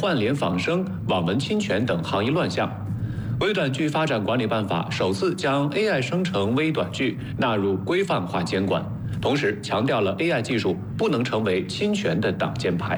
换脸仿生、网文侵权等行业乱象。微短剧发展管理办法首次将 AI 生成微短剧纳入规范化监管，同时强调了 AI 技术不能成为侵权的挡箭牌。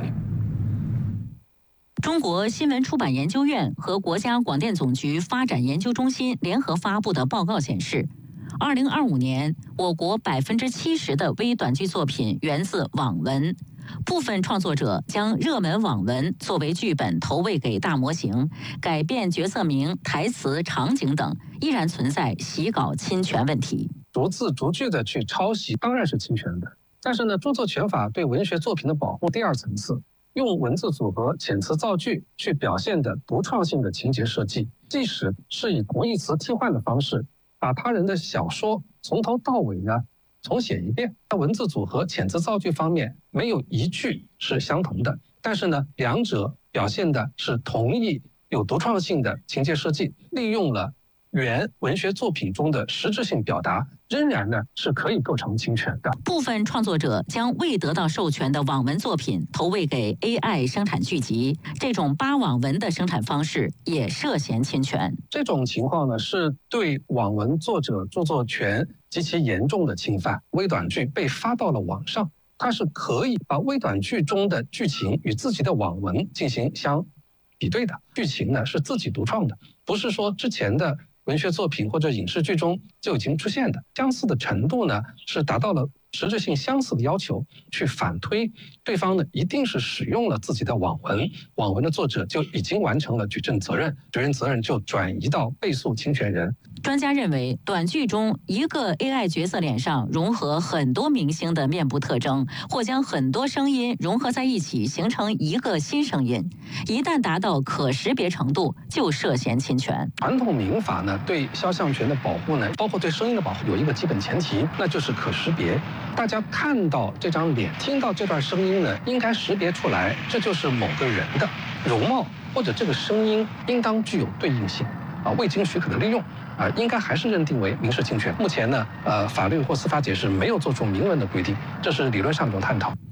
中国新闻出版研究院和国家广电总局发展研究中心联合发布的报告显示，2025年，我国70%的微短剧作品源自网文。部分创作者将热门网文作为剧本投喂给大模型，改变角色名、台词、场景等，依然存在洗稿侵权问题。 逐字逐句的去抄袭，当然是侵权的。但是呢，著作权法对文学作品的保护第二层次，用文字组合、遣词造句去表现的独创性的情节设计，即使是以同义词替换的方式，把他人的小说从头到尾呢重写一遍，在文字组合、遣词造句方面没有一句是相同的，但是呢，两者表现的是同一有独创性的情节设计，利用了原文学作品中的实质性表达，仍然呢是可以构成侵权的。 部分创作者将未得到授权的网文作品投喂给 AI 生产剧集，这种扒网文的生产方式也涉嫌侵权。 这种情况呢，是对网文作者著作权极其严重的侵犯。微短剧被发到了网上，它是可以把微短剧中的剧情与自己的网文进行相比对的。剧情呢是自己独创的，不是说之前的文学作品或者影视剧中就已经出现的。相似的程度呢是达到了实质性相似的要求，去反推对方呢一定是使用了自己的网文，网文的作者就已经完成了举证责任，举证责任就转移到被诉侵权人。 专家认为，短剧中一个 AI 角色脸上融合很多明星的面部特征，或将很多声音融合在一起形成一个新声音，一旦达到可识别程度，就涉嫌侵权。 传统民法呢对肖像权的保护呢，包括对声音的保护有一个基本前提，那就是可识别。大家看到这张脸，听到这段声音呢，应该识别出来这就是某个人的容貌，或者这个声音应当具有对应性。未经许可的利用应该还是认定为民事侵权。目前呢，法律或司法解释没有做出明文的规定，这是理论上一种探讨。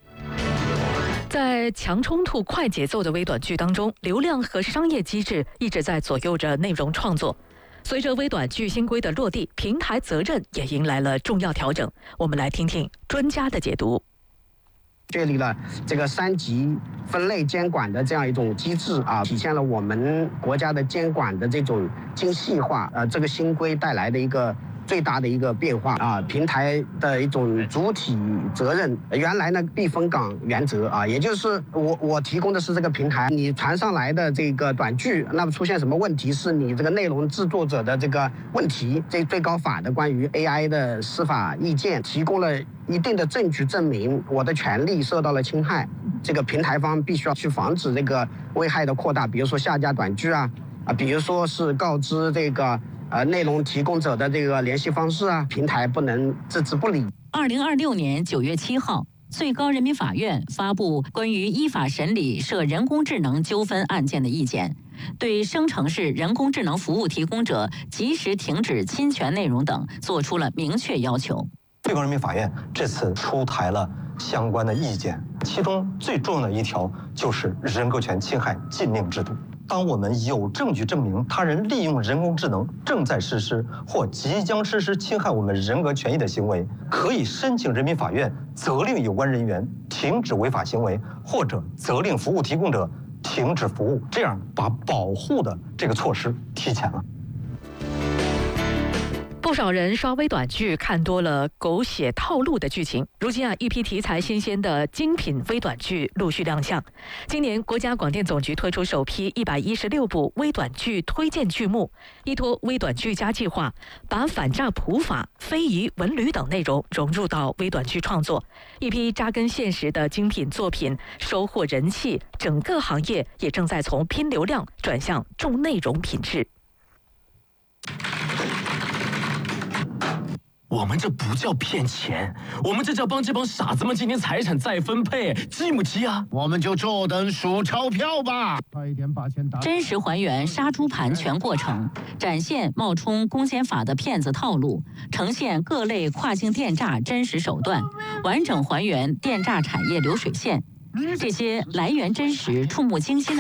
在强冲突、快节奏的微短剧当中，流量和商业机制一直在左右着内容创作。随着微短剧新规的落地，平台责任也迎来了重要调整。我们来听听专家的解读。 确立了这个3级分类监管的这样一种机制体现了我们国家的监管的这种精细化。这个新规带来的一个最大的一个变化平台的一种主体责任。原来呢避风港原则也就是我提供的是这个平台，你传上来的这个短剧，那么出现什么问题是你这个内容制作者的这个问题。这最高法的关于 AI 的司法意见提供了一定的证据证明我的权利受到了侵害，这个平台方必须要去防止这个危害的扩大，比如说下架短剧比如说是告知这个内容提供者的这个联系方式平台不能置之不理。 2026年9月7号，最高人民法院发布关于依法审理涉人工智能纠纷案件的意见，对生成式人工智能服务提供者及时停止侵权内容等作出了明确要求。 最高人民法院这次出台了相关的意见，其中最重要的一条就是人格权侵害禁令制度。当我们有证据证明他人利用人工智能正在实施或即将实施侵害我们人格权益的行为，可以申请人民法院责令有关人员停止违法行为，或者责令服务提供者停止服务，这样把保护的这个措施提前了。 不少人刷微短剧看多了狗血套路的剧情，如今一批题材新鲜的精品微短剧陆续亮相。今年国家广电总局推出首批116部微短剧推荐剧目，依托微短剧加计划，把反诈普法、非遗文旅等内容融入到微短剧创作，一批扎根现实的精品作品收获人气，整个行业也正在从拼流量转向重内容品质。 我们这不叫骗钱，我们这叫帮这帮傻子们今天财产再分配，急不急啊？ 我们就坐等数钞票吧。 真实还原杀猪盘全过程，展现冒充公检法的骗子套路，呈现各类跨境电诈真实手段，完整还原电诈产业流水线。这些来源真实、触目惊心的